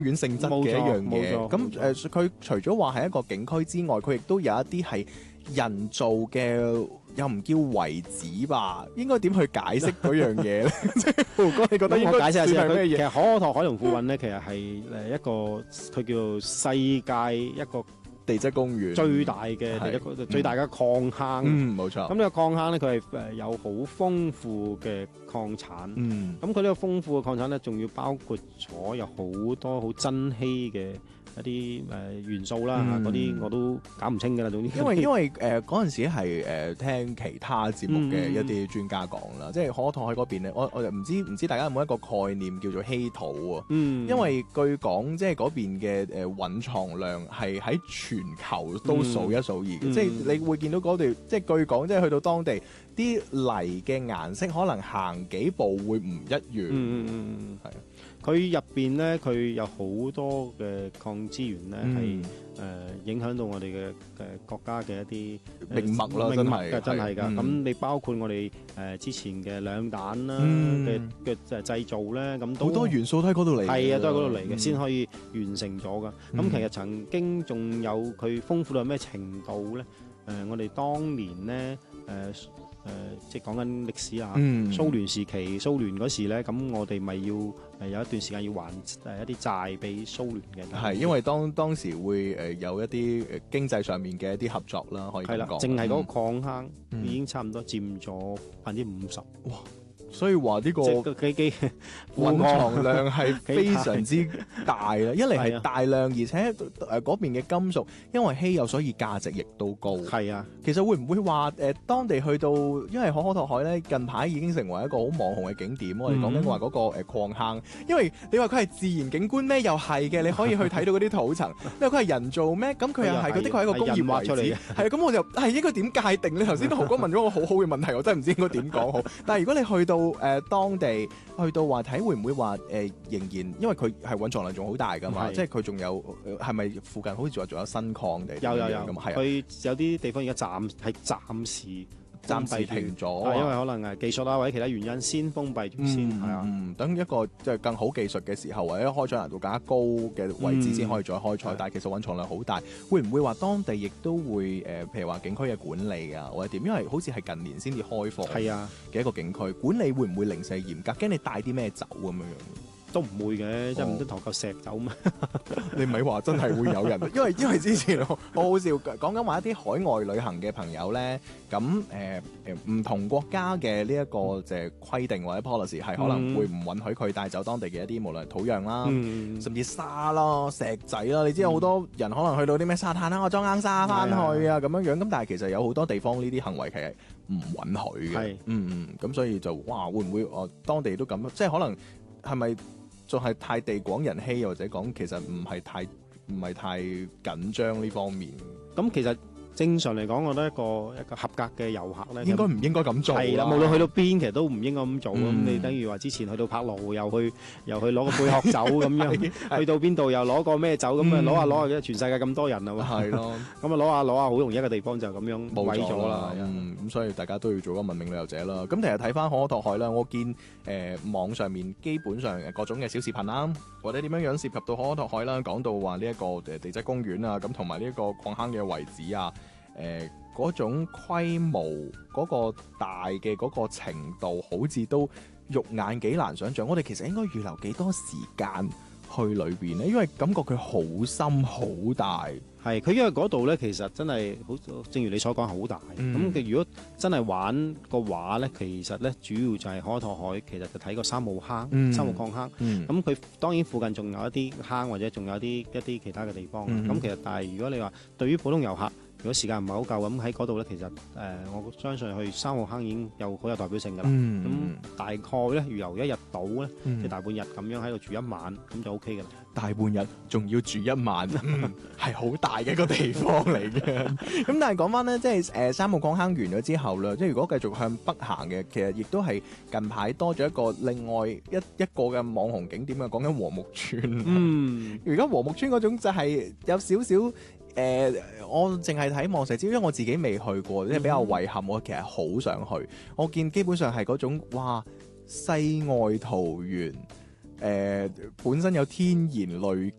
園性質嘅一樣嘢。 冇錯咁佢除咗話係一個景區之外，佢亦都有一啲係人造嘅，又唔叫遺址吧？應該點去解釋嗰樣嘢咧？即係胡哥，你覺得應該我解釋下先。 算係咩嘢？ 其實可可托海龍富運咧，其實係一個佢叫做世界一個地質公園最大嘅最大嘅礦坑。 冇錯。 咁呢個礦坑咧，佢係有好豐富嘅礦產。咁佢呢個豐富嘅礦產咧，仲要包括咗有好多好珍稀嘅一啲元素啦，嗰啲我都搞唔清㗎啦。總之， 因為嗰陣時係聽其他節目嘅一啲專家講啦，即係可可托海嗰邊咧，我就唔知大家有冇一個概念叫做稀土啊？因為據講即係嗰邊嘅蘊藏量係喺全球都數一數二嘅，即係你會見到嗰度，即係據講即係去到當地啲泥嘅顏色可能行幾步會唔一樣。係啊。 佢入邊咧，佢有好多嘅礦資源咧，係影響到我哋嘅國家嘅一啲命脈啦， 真係㗎。咁你包括我哋之前嘅兩彈啦嘅製造咧，咁都好多元素都喺嗰度嚟。 係啊，都係嗰度嚟嘅，先可以完成咗㗎。咁其實曾經仲有佢豐富到咩程度咧？我哋當年咧即係講緊歷史啊，蘇聯時期，蘇聯嗰時咧，咁我哋咪要有一段時間要還一啲債俾蘇聯嘅。 係因為當時會有一啲經濟上面嘅一啲合作啦，可以咁講。係啦， 淨係嗰個礦坑已經差唔多佔咗50%。哇！ 所以話呢個蘊藏量係非常之大啦，一嚟係大量，而且嗰邊嘅金屬因為稀有，所以價值亦都高。 係啊， 其實會唔會話當地去到，因為可可托海咧近排已經成為一個好網紅嘅景點。我哋講緊話嗰個礦坑，因為你話佢係自然景觀咩？又係嘅，你可以去睇到嗰啲土層。你話佢係人造咩？咁佢又係，佢的確係一個工業遺址。係啊，咁我就係應該點界定？你頭先豪哥問咗個好好嘅問題，我真係唔知應該點講好。但係如果你去到當地去到話睇會唔會話仍然，因為佢係蘊藏量仲好大㗎嘛，即係佢仲有係咪附近好似話仲有新礦地？有咁係。佢有啲地方而家暫時停咗， 因為可能技術啦或者其他原因先封閉住先。係啊， 等一個即係更好技術嘅時候，或者開採難度更加高嘅位置先可以再開採。但係其實蘊藏量好大，會唔會話當地亦都會譬如話景區嘅管理啊，或者點？因為好似係近年先至開放嘅一個景區，管理會唔會零舍嚴格？驚你帶啲咩走咁樣樣？ 都唔會嘅，即係唔得抬嚿石走咩？ 你咪話真係會有人，因為之前好好笑，講緊話一啲海外旅行嘅朋友咧，咁唔同國家嘅呢一個就係規定或者 policy 係可能會唔允許佢帶走當地嘅一啲無論土壤啦，甚至沙啦、石仔啦。你知有好多人可能去到啲咩沙灘啦，我裝硬沙翻去啊咁樣樣。咁但係其實有好多地方呢啲行為其實唔允許嘅。咁所以就哇，會唔會當地都咁？即係可能係咪？仲係太地廣人稀，或者講其實唔係太緊張呢方面。 咁其實正常嚟講，我覺得一個合格嘅遊客咧， 應該唔應該咁做？ 係啦，無論去到邊，其實都唔應該咁做。咁你等於話之前去到柏勞，又去攞個貝殼酒咁樣，去到邊度又攞個咩酒咁啊？攞下全世界咁多人啊嘛，係咯。咁啊攞下，好容易一個地方就咁樣毀咗啦。 咁所以大家都要做個文明旅遊者啦。咁其實睇翻可可托海啦，我見網上面基本上各種嘅小視頻啦，或者點樣涉及到可可托海啦，講到話呢一個地質公園啊，咁同埋呢一個礦坑嘅遺址啊。嗰種規模、嗰個大嘅嗰個程度，好似都肉眼幾難想像。我哋其實應該預留幾多時間去裏邊咧？因為感覺佢好深好大。 係佢因為嗰度咧，其實真係好，正如你所講好大。咁如果真係玩個話咧，其實咧主要就係可可托海，其實就睇個三號坑、三號礦坑。咁佢當然附近仲有一啲坑，或者仲有一啲其他嘅地方。咁其實但係如果你話對於普通遊客，如果時間唔係好夠咁喺嗰度咧，其實我相信去三號坑已經好有代表性㗎啦。咁大概咧預留一日到咧，即係大半日咁樣喺度住一晚，咁就 OK 㗎啦。 大半日仲要住一晚，係好大嘅一個地方嚟嘅。咁但係講翻咧，即係三號礦坑完咗之後啦，即係如果繼續向北行嘅，其實亦都係近排多咗一個另外一個嘅網紅景點啊，講緊和睦村。而家和睦村嗰種就係有少少。我淨係睇望石礁，因為我自己未去過，即係比較遺憾。我其實好想去。我見基本上係嗰種哇，世外桃源， 本身有天然濾